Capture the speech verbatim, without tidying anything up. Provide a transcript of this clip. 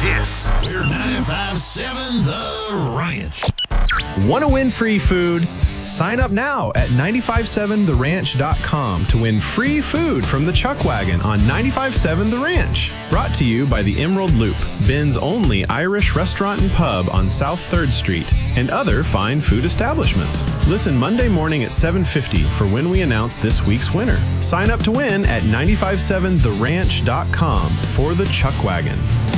hits. We're ninety-five point seven The Ranch. Want to win free food? Sign up now at nine five seven the ranch dot com to win free food from the Chuck Wagon on ninety-five point seven The Ranch. Brought to you by the Emerald Loop, Ben's only Irish restaurant and pub on South third Street, and other fine food establishments. Listen Monday morning at seven fifty for when we announce this week's winner. Sign up to win at nine five seven the ranch dot com for the Chuck Wagon.